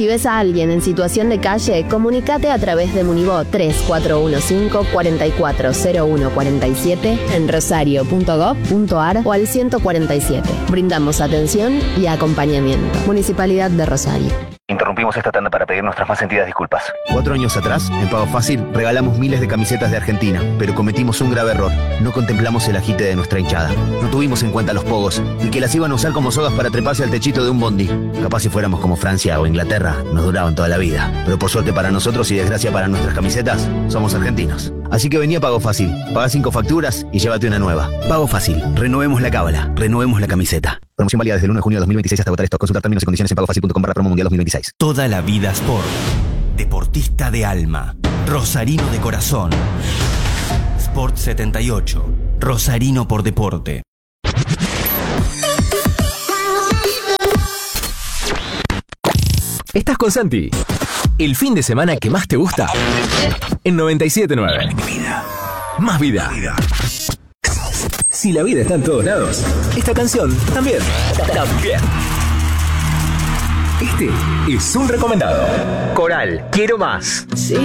Si ves a alguien en situación de calle, comunícate a través de Munibot 3415-440147 en rosario.gov.ar o al 147. Brindamos atención y acompañamiento. Municipalidad de Rosario. Interrumpimos esta tanda para pedir nuestras más sentidas disculpas. 4 años atrás, en Pago Fácil, regalamos miles de camisetas de Argentina, pero cometimos un grave error. No contemplamos el agite de nuestra hinchada. No tuvimos en cuenta los pogos y que las iban a usar como sogas para treparse al techito de un bondi. Capaz si fuéramos como Francia o Inglaterra, nos duraban toda la vida. Pero por suerte para nosotros y desgracia para nuestras camisetas, somos argentinos. Así que venía Pago Fácil. Paga 5 facturas y llévate una nueva. Pago Fácil. Renovemos la cábala. Renovemos la camiseta. Promoción válida desde el 1 de junio de 2026 hasta agotar stock. Consultar términos y condiciones en pagofacil.com/promo mundial 2026. Toda la vida Sport. Deportista de alma. Rosarino de corazón. Sport 78. Rosarino por deporte. Estás con Santi. El fin de semana que más te gusta. En 97.9. Más vida. Si la vida está en todos lados, esta canción también. Este es un recomendado. Coral, quiero más.